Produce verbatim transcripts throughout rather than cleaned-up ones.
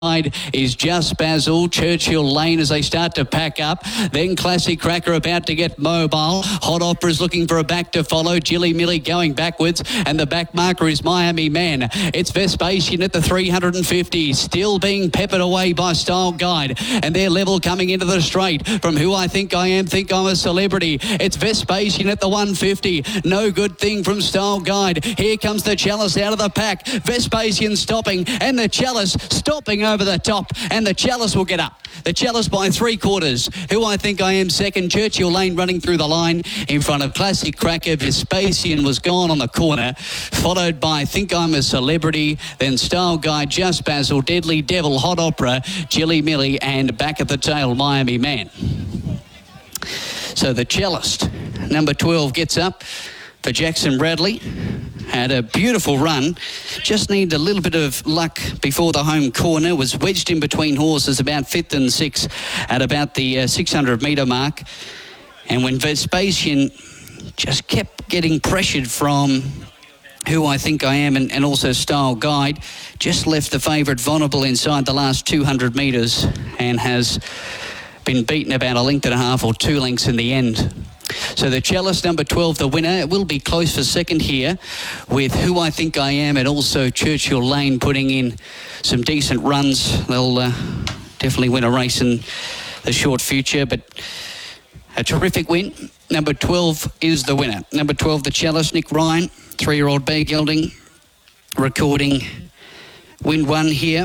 is Just Basil, Churchill Lane as they start to pack up. Then Classic Cracker about to get mobile. Hot Opera's looking for a back to follow. Jilly Millie going backwards, and the back marker is Miami Man. It's Vespasian at the three hundred fifty, still being peppered away by Style Guide, and their level coming into the straight from Who I Think I Am, Think I'm a Celebrity. It's Vespasian at the one fifty. No good thing from Style Guide. Here comes the Chalice out of the pack. Vespasian stopping, and the Chalice stopping over the top, and the Chalice will get up. The Chalice by three quarters. Who I Think I Am second. Churchill Lane running through the line in front of Classic Cracker. Vespasian was gone on the corner, followed by Think I'm a Celebrity, then Style Guide, Just Basil, Deadly Devil, Hot Opera, Jilly Millie, and back at the tail, Miami Man. So the cellist, number twelve, gets up for Jackson Bradley. Had a beautiful run. Just needed a little bit of luck before the home corner. Was wedged in between horses about fifth and sixth at about the uh, six hundred metre mark. And when Vespasian just kept getting pressured from Who I Think I Am and, and also Style Guide, just left the favourite Vulnerable inside the last two hundred metres and has been beaten about a length and a half or two lengths in the end. So the Chalice, number twelve, the winner. It will be close for second here with Who I Think I Am and also Churchill Lane putting in some decent runs. They'll uh, definitely win a race in the short future, but a terrific win. Number twelve is the winner. Number twelve, the Chalice, Nick Ryan, three-year-old bay gelding, recording win one here.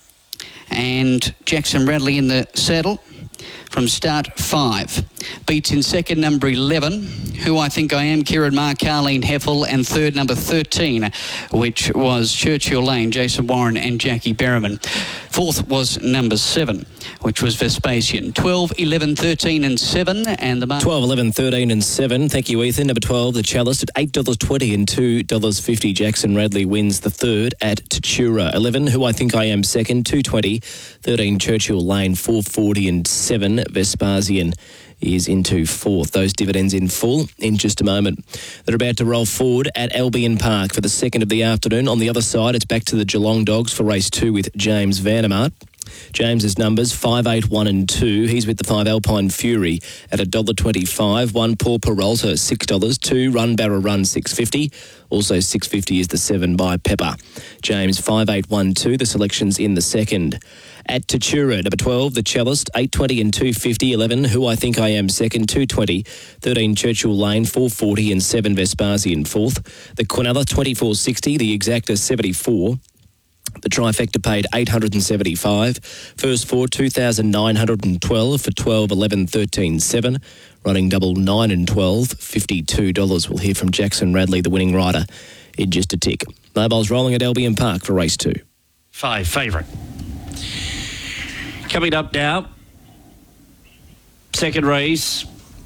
And Jackson Bradley in the saddle from start five. Beats in second, number eleven, Who I Think I Am, Kieran Mark, Carleen Heffel, and third, number thirteen, which was Churchill Lane, Jason Warren and Jackie Berriman. Fourth was number seven, which was Vespasian. twelve, eleven, thirteen and seven. And the mark- twelve, eleven, thirteen and seven. Thank you, Ethan. Number twelve, the Chalice at eight dollars twenty and two dollars fifty. Jackson Radley wins the third at Tatura. eleven, Who I Think I Am second, two twenty. thirteen, Churchill Lane, four forty and seven. Vespasian is into fourth. Those dividends in full in just a moment. They're about to roll forward at Albion Park for the second of the afternoon. On the other side, it's back to the Geelong Dogs for race two with James Vandermart. James's numbers five, eight, one and two. He's with the five Alpine Fury at one dollar twenty-five. one Paul Peralta six dollars. two Run Barra Run six fifty. Also six fifty is the seven by Pepper. James five, eight, one, two. The selections in the second. At Tatura, number twelve, the Cellist, eight twenty and two fifty. eleven, Who I Think I Am second, two twenty. thirteen, Churchill Lane, four forty and seven, Vespasian fourth. The Quinella, twenty-four sixty. The Exacta, seventy-four. The trifecta paid eight hundred seventy-five. First four, two thousand nine hundred twelve for twelve, eleven, thirteen, seven. Running double nine and twelve, fifty-two dollars. We'll hear from Jackson Radley, the winning rider, in just a tick. Mobiles rolling at Albion Park for race two. Five favourite. Coming up now, second race.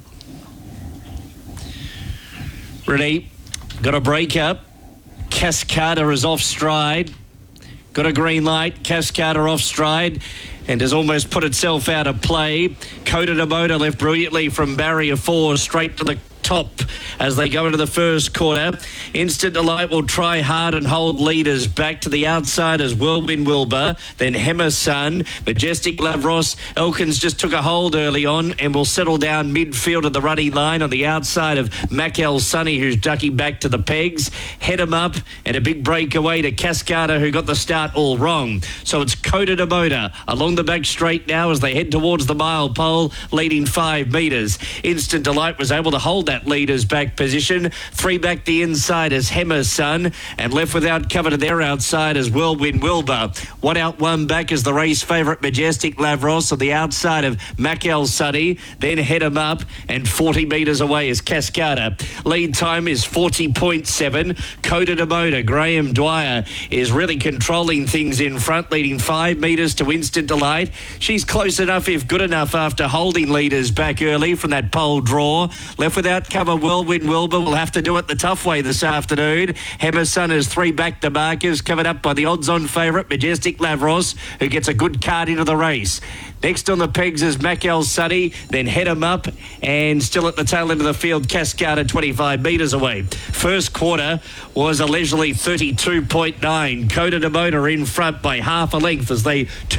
Ready, got a break up. Cascada is off stride. Got a green light. Cascada off stride and has almost put itself out of play. Coda de Motor left brilliantly from barrier four straight to the top as they go into the first quarter. Instant Delight will try hard and hold leaders back to the outside as Whirlwind Wilbur, then Hemmer Sun, Majestic Lavros. Elkins just took a hold early on and will settle down midfield of the running line on the outside of Macel Sunny, who's ducking back to the pegs. Head him up and a big breakaway to Cascada, who got the start all wrong. So it's Coda de Motor along the back straight now as they head towards the mile pole, leading five metres. Instant Delight was able to hold that leader's back position. Three back the inside as Hemmer's Son, and left without cover to their outside as Whirlwind Wilbur. One out, one back is the race favourite Majestic Lavros on the outside of Macel Sunny. Then head him up, and forty metres away is Cascada. Lead time is forty point seven. Coda de Motor, Graham Dwyer is really controlling things in front, leading five metres to Instant Delight. She's close enough, if good enough, after holding leaders back early from that pole draw. Left without cover, Whirlwind Wilbur will have to do it the tough way this afternoon. Hemmer Sun has three back to markers, covered up by the odds-on favourite Majestic Lavros, who gets a good card into the race. Next on the pegs is Macel Sunny, then head him up, and still at the tail end of the field, Cascada twenty-five metres away. First quarter was a leisurely thirty-two point nine. Coda de Motor in front by half a length as they turn